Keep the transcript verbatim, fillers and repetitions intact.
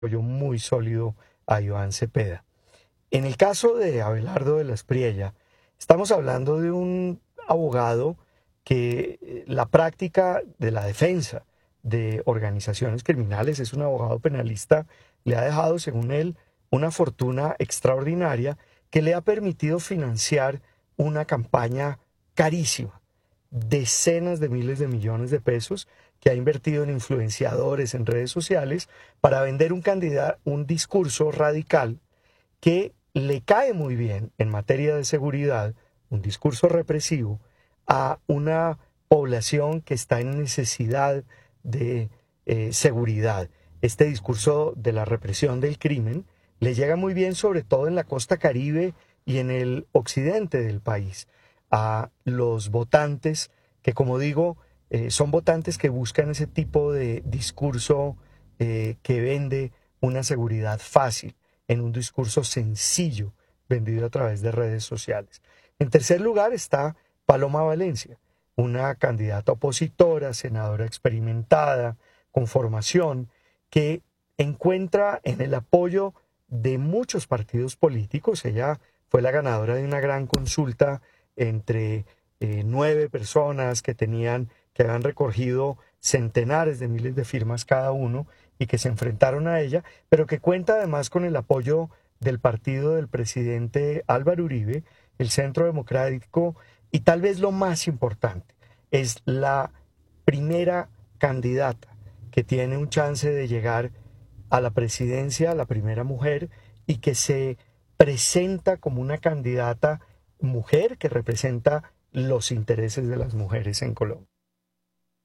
apoyo muy sólido a Iván Cepeda. En el caso de Abelardo de la Espriella, estamos hablando de un abogado que la práctica de la defensa de organizaciones criminales, es un abogado penalista, le ha dejado, según él, una fortuna extraordinaria que le ha permitido financiar una campaña carísima, decenas de miles de millones de pesos, que ha invertido en influenciadores en redes sociales para vender un candidato, un discurso radical que le cae muy bien en materia de seguridad, un discurso represivo, a una población que está en necesidad de eh, seguridad. Este discurso de la represión del crimen le llega muy bien, sobre todo en la costa Caribe y en el occidente del país, a los votantes que, como digo, eh, son votantes que buscan ese tipo de discurso eh, que vende una seguridad fácil, en un discurso sencillo vendido a través de redes sociales. En tercer lugar está Paloma Valencia, una candidata opositora, senadora experimentada, con formación, que encuentra en el apoyo de muchos partidos políticos. Ella fue la ganadora de una gran consulta entre eh, nueve personas que tenían, que habían recogido centenares de miles de firmas cada uno y que se enfrentaron a ella, pero que cuenta además con el apoyo del partido del presidente Álvaro Uribe, el Centro Democrático, y tal vez lo más importante, es la primera candidata que tiene un chance de llegar a la presidencia, la primera mujer, y que se presenta como una candidata mujer que representa los intereses de las mujeres en Colombia.